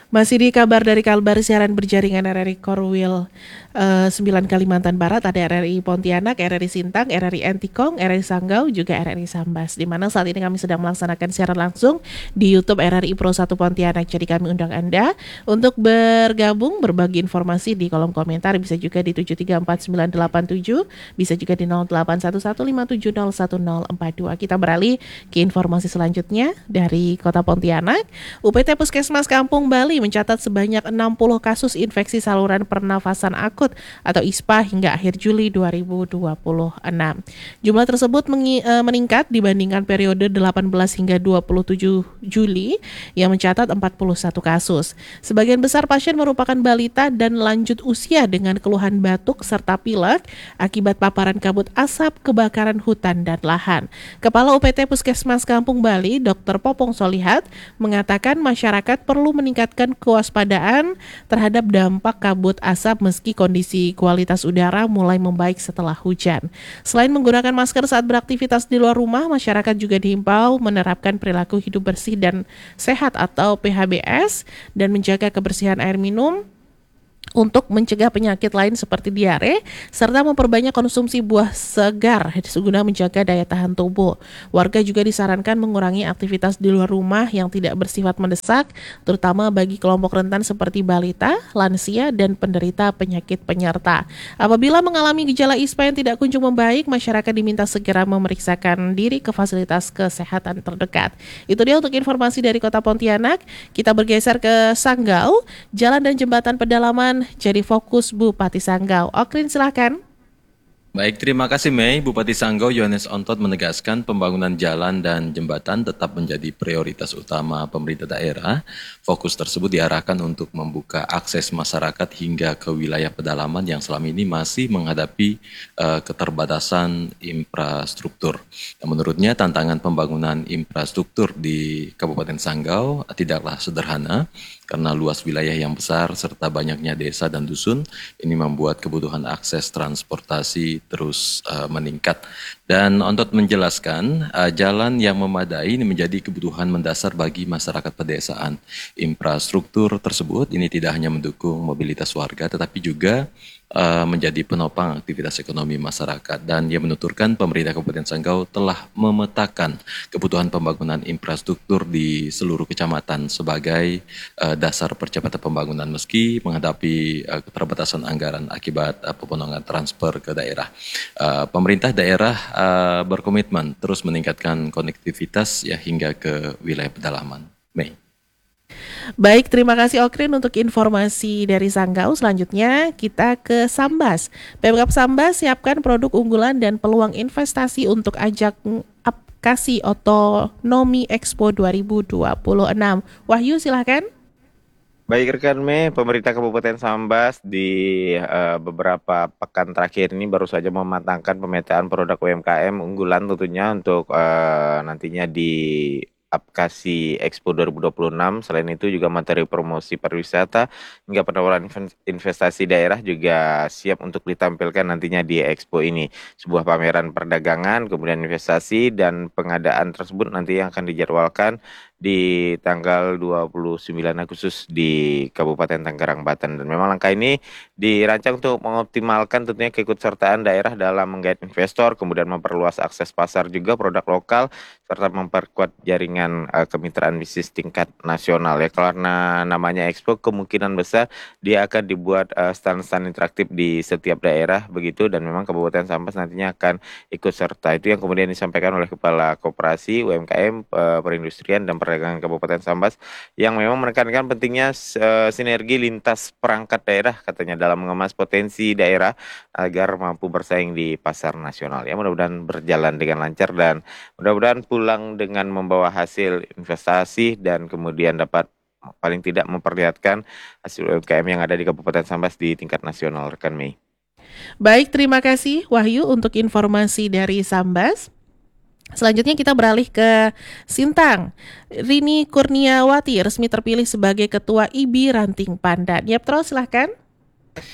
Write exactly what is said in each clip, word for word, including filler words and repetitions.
Masih di kabar dari Kalbar siaran berjaringan R R I Korwil eh, sembilan Kalimantan Barat, ada R R I Pontianak, R R I Sintang, R R I Entikong, R R I Sanggau, juga R R I Sambas. Di mana saat ini kami sedang melaksanakan siaran langsung di YouTube R R I Pro satu Pontianak. Jadi kami undang Anda untuk bergabung, berbagi informasi di kolom komentar. Bisa juga di tujuh tiga empat sembilan delapan tujuh, bisa juga di nol delapan satu satu lima tujuh nol satu nol empat dua. Kita beralih ke informasi selanjutnya dari Kota Pontianak. U P T Puskesmas Kampung Bali mencatat sebanyak enam puluh kasus infeksi saluran pernafasan akut atau I S P A hingga akhir Juli dua ribu dua puluh enam. Jumlah tersebut mengi, e, meningkat dibandingkan periode delapan belas hingga dua puluh tujuh Juli yang mencatat empat puluh satu kasus. Sebagian besar pasien merupakan balita dan lanjut usia dengan keluhan batuk serta pilek akibat paparan kabut asap, kebakaran hutan dan lahan. Kepala U P T Puskesmas Kampung Bali, Dokter Popong Solihat, mengatakan masyarakat perlu meningkatkan kewaspadaan terhadap dampak kabut asap meski kondisi kualitas udara mulai membaik setelah hujan. Selain menggunakan masker saat beraktivitas di luar rumah, masyarakat juga diimbau menerapkan perilaku hidup bersih dan sehat atau P H B S dan menjaga kebersihan air minum untuk mencegah penyakit lain seperti diare, serta memperbanyak konsumsi buah segar guna menjaga daya tahan tubuh. Warga juga disarankan mengurangi aktivitas di luar rumah yang tidak bersifat mendesak, terutama bagi kelompok rentan seperti balita, lansia, dan penderita penyakit penyerta. Apabila mengalami gejala I S P A yang tidak kunjung membaik, masyarakat diminta segera memeriksakan diri ke fasilitas kesehatan terdekat. Itu dia untuk informasi dari Kota Pontianak. Kita bergeser ke Sanggau, jalan dan jembatan pedalaman jadi fokus Bupati Sanggau. Okrin, silakan. Baik, terima kasih Mei. Bupati Sanggau Yohanes Ontot menegaskan pembangunan jalan dan jembatan tetap menjadi prioritas utama pemerintah daerah. Fokus tersebut diarahkan untuk membuka akses masyarakat hingga ke wilayah pedalaman yang selama ini masih menghadapi uh, keterbatasan infrastruktur. Dan menurutnya tantangan pembangunan infrastruktur di Kabupaten Sanggau tidaklah sederhana karena luas wilayah yang besar serta banyaknya desa dan dusun. Ini membuat kebutuhan akses transportasi terus uh, meningkat. Dan Ontot menjelaskan uh, jalan yang memadai ini menjadi kebutuhan mendasar bagi masyarakat pedesaan. Infrastruktur tersebut ini tidak hanya mendukung mobilitas warga tetapi juga uh, menjadi penopang aktivitas ekonomi masyarakat. Dan ia menuturkan pemerintah Kabupaten Sanggau telah memetakan kebutuhan pembangunan infrastruktur di seluruh kecamatan sebagai uh, dasar percepatan pembangunan meski menghadapi uh, keterbatasan anggaran akibat uh, pemotongan transfer ke daerah. Uh, pemerintah daerah uh, berkomitmen terus meningkatkan konektivitas ya hingga ke wilayah pedalaman. Mei. Baik, terima kasih Okrin untuk informasi dari Sanggau. Selanjutnya kita ke Sambas. Pemkab Sambas siapkan produk unggulan dan peluang investasi untuk ajak aplikasi otonomi Expo dua ribu dua puluh enam. Wahyu, silakan. Baik rekan Me, pemerintah Kabupaten Sambas di uh, beberapa pekan terakhir ini baru saja mematangkan pemetaan produk U M K M unggulan tentunya untuk uh, nantinya di aplikasi Expo dua ribu dua puluh enam. Selain itu juga materi promosi pariwisata hingga penawaran investasi daerah juga siap untuk ditampilkan nantinya di Expo ini. Sebuah pameran perdagangan, kemudian investasi dan pengadaan tersebut nanti yang akan dijadwalkan di tanggal dua puluh sembilan Agustus di Kabupaten Tangerang, Banten. Dan memang langkah ini dirancang untuk mengoptimalkan tentunya keikutsertaan daerah dalam menggait investor, kemudian memperluas akses pasar juga produk lokal, serta memperkuat jaringan uh, kemitraan bisnis tingkat nasional ya. Karena namanya Expo, kemungkinan besar dia akan dibuat uh, stand-stand interaktif di setiap daerah begitu, dan memang Kabupaten Sambas nantinya akan ikut serta. Itu yang kemudian disampaikan oleh Kepala Koperasi U M K M, uh, Perindustrian dan Perdagangan Kabupaten Sambas yang memang menekankan pentingnya uh, sinergi lintas perangkat daerah katanya dalam mengemas potensi daerah agar mampu bersaing di pasar nasional. Ya, mudah-mudahan berjalan dengan lancar dan mudah-mudahan pulang dengan membawa hasil investasi dan kemudian dapat paling tidak memperlihatkan hasil U M K M yang ada di Kabupaten Sambas di tingkat nasional, rekan Mei. Baik, terima kasih Wahyu untuk informasi dari Sambas. Selanjutnya kita beralih ke Sintang. Rini Kurniawati resmi terpilih sebagai Ketua I B I Ranting Pandan. Yap, terus silahkan.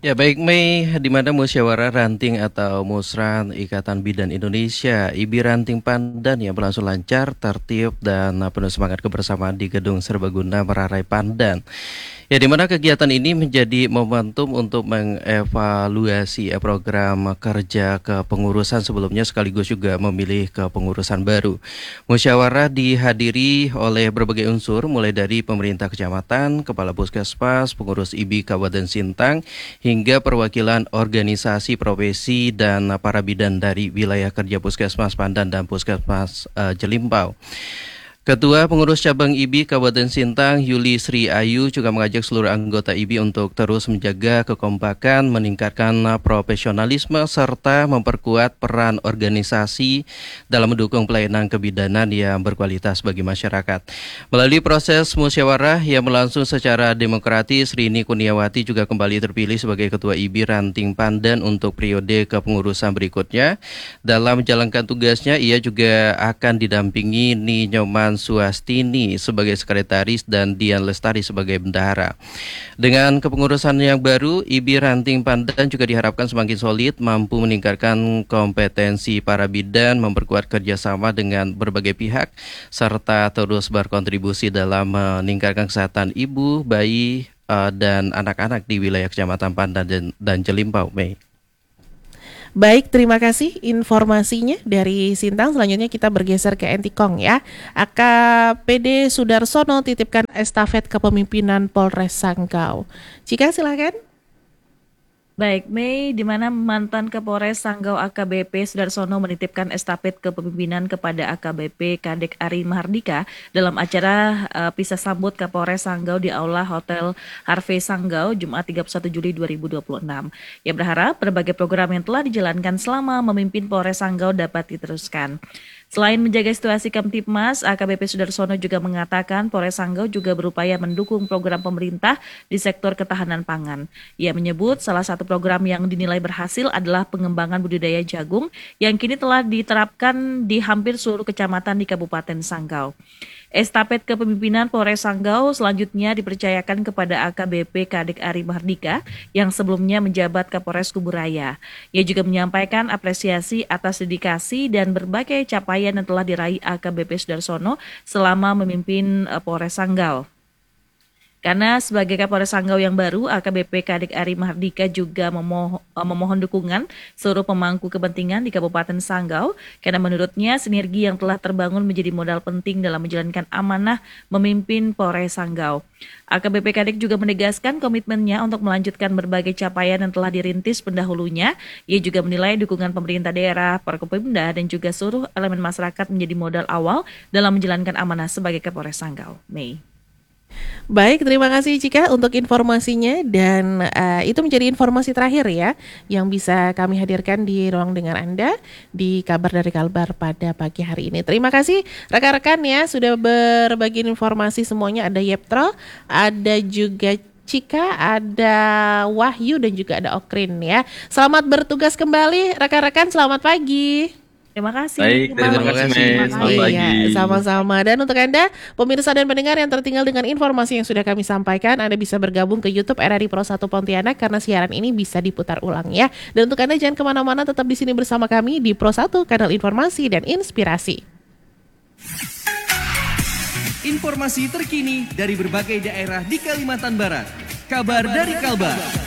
Ya baik Mei, di mana musyawarah ranting atau musran Ikatan Bidan Indonesia I B I Ranting Pandan yang berlangsung lancar, tertib dan penuh semangat kebersamaan di Gedung Serbaguna Merarai Pandan. Ya, di mana kegiatan ini menjadi momentum untuk mengevaluasi eh, program kerja kepengurusan sebelumnya sekaligus juga memilih kepengurusan baru. Musyawarah dihadiri oleh berbagai unsur mulai dari pemerintah kecamatan, kepala puskesmas, pengurus I B I Kabupaten Sintang, hingga perwakilan organisasi profesi dan para bidan dari wilayah kerja Puskesmas Pandan dan Puskesmas eh, Jelimpau. Ketua Pengurus Cabang I B I Kabupaten Sintang, Yuli Sri Ayu, juga mengajak seluruh anggota I B I untuk terus menjaga kekompakan, meningkatkan profesionalisme, serta memperkuat peran organisasi dalam mendukung pelayanan kebidanan yang berkualitas bagi masyarakat. Melalui proses musyawarah yang berlangsung secara demokratis, Rini Kurniawati juga kembali terpilih sebagai Ketua I B I Ranting Pandan untuk periode kepengurusan berikutnya. Dalam menjalankan tugasnya, ia juga akan didampingi Ninyoman Suastini sebagai sekretaris dan Dian Lestari sebagai bendahara. Dengan kepengurusan yang baru, I B I Ranting Pandan juga diharapkan semakin solid, mampu meningkatkan kompetensi para bidan, memperkuat kerjasama dengan berbagai pihak, serta terus berkontribusi dalam meningkatkan kesehatan ibu, bayi, uh, dan anak-anak di wilayah Kecamatan Pandan dan, dan Jelimpau, Mei. Baik, terima kasih informasinya dari Sintang. Selanjutnya kita bergeser ke Entikong ya. A K P D Sudarsono titipkan estafet kepemimpinan Polres Sanggau. Cika, silakan. Baik, Mei, di mana mantan Kapolres Sanggau A K B P Sudarsono menitipkan estafet kepemimpinan kepada A K B P Kadek Ari Mahardika dalam acara uh, pisah sambut Kapolres Sanggau di Aula Hotel Harvey Sanggau Jumat tiga puluh satu Juli dua ribu dua puluh enam. Ia berharap berbagai program yang telah dijalankan selama memimpin Polres Sanggau dapat diteruskan. Selain menjaga situasi Kamtipmas, A K B P Sudarsono juga mengatakan Polres Sanggau juga berupaya mendukung program pemerintah di sektor ketahanan pangan. Ia menyebut salah satu program yang dinilai berhasil adalah pengembangan budidaya jagung yang kini telah diterapkan di hampir seluruh kecamatan di Kabupaten Sanggau. Estafet kepemimpinan Polres Sanggau selanjutnya dipercayakan kepada A K B P Kadek Ari Mahardika yang sebelumnya menjabat Kapolres Kuburaya. Ia juga menyampaikan apresiasi atas dedikasi dan berbagai capaian yang telah diraih A K B P Sudarsono selama memimpin Polres Sanggau. Karena sebagai Kapolres Sanggau yang baru, A K B P Kadek Ari Mahardika juga memohon, memohon dukungan seluruh pemangku kepentingan di Kabupaten Sanggau karena menurutnya sinergi yang telah terbangun menjadi modal penting dalam menjalankan amanah memimpin Polres Sanggau. A K B P Kadek juga menegaskan komitmennya untuk melanjutkan berbagai capaian yang telah dirintis pendahulunya. Ia juga menilai dukungan pemerintah daerah, Forkopimda, dan juga seluruh elemen masyarakat menjadi modal awal dalam menjalankan amanah sebagai Kapolres Sanggau. Mei. Baik, terima kasih Cika untuk informasinya dan uh, itu menjadi informasi terakhir ya yang bisa kami hadirkan di ruang dengar Anda di Kabar dari Kalbar pada pagi hari ini. Terima kasih rekan-rekan ya sudah berbagi informasi semuanya. Ada Yeptro, ada juga Cika, ada Wahyu dan juga ada Okrin ya. Selamat bertugas kembali rekan-rekan, selamat pagi. Terima kasih. Baik, terima kasih, Mei. Selamat pagi. Iya, sama-sama. Dan untuk Anda, pemirsa dan pendengar yang tertinggal dengan informasi yang sudah kami sampaikan, Anda bisa bergabung ke YouTube R R I Pro satu Pontianak karena siaran ini bisa diputar ulang ya. Dan untuk Anda jangan kemana-mana, tetap di sini bersama kami di Pro satu, kanal informasi dan inspirasi. Informasi terkini dari berbagai daerah di Kalimantan Barat. Kabar dari Kalbar.